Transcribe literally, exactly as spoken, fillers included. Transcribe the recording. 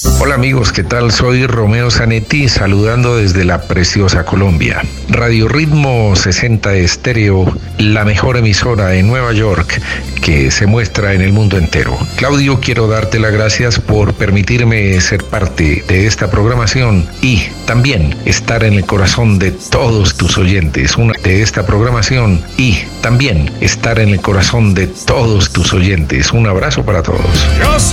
Hola amigos, ¿qué tal? Soy Romeo Zanetti, saludando desde la preciosa Colombia. Radio Ritmo sesenta Estéreo, la mejor emisora de Nueva York que se muestra en el mundo entero. Claudio, quiero darte las gracias por permitirme ser parte de esta programación y también estar en el corazón de todos tus oyentes. Una de esta programación y también estar en el corazón de todos tus oyentes. Un abrazo para todos.